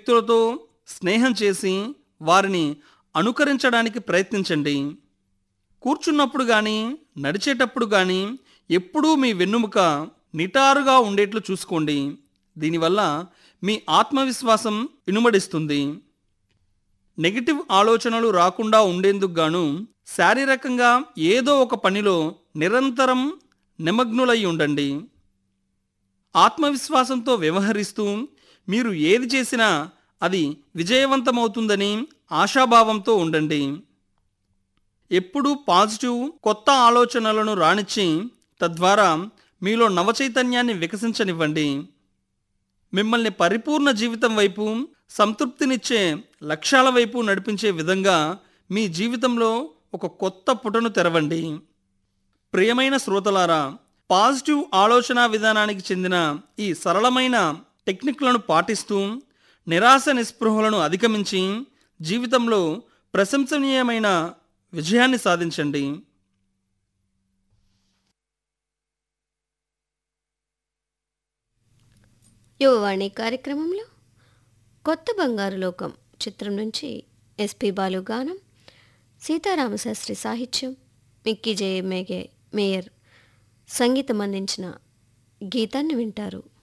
వ్యక్తులతో స్నేహం చేసి వారిని అనుకరించడానికి ప్రయత్నించండి. కూర్చున్నప్పుడు కానీ నడిచేటప్పుడు కానీ ఎప్పుడూ మీ వెన్నుముక నిటారుగా ఉండేట్లు చూసుకోండి. దీనివల్ల మీ ఆత్మవిశ్వాసం ఇనుమడిస్తుంది. నెగిటివ్ ఆలోచనలు రాకుండా ఉండేందుకు గాను శారీరకంగా ఏదో ఒక పనిలో నిరంతరం నిమగ్నులై ఉండండి. ఆత్మవిశ్వాసంతో వ్యవహరిస్తూ మీరు ఏది చేసినా అది విజయవంతమవుతుందని ఆశాభావంతో ఉండండి. ఎప్పుడూ పాజిటివ్ కొత్త ఆలోచనలను రానిచ్చి తద్వారా మీలో నవచైతన్యాన్ని వికసించనివ్వండి. మిమ్మల్ని పరిపూర్ణ జీవితం వైపు, సంతృప్తినిచ్చే లక్ష్యాల వైపు నడిపించే విధంగా మీ జీవితంలో ఒక కొత్త పుటను తెరవండి. ప్రియమైన శ్రోతలారా, పాజిటివ్ ఆలోచన విధానానికి చెందిన ఈ సరళమైన టెక్నిక్లను పాటిస్తూ నిరాశ నిస్పృహలను అధిగమించి జీవితంలో ప్రశంసనీయమైన విజయాన్ని సాధించండి. యువవాణి కార్యక్రమంలో కొత్త బంగారు లోకం చిత్రం నుంచి ఎస్పి బాలు గానం, సీతారామశాస్త్రి సాహిత్యం, మిక్కీ జే మేయర్ సంగీతం అందించిన గీతాన్ని వింటారు.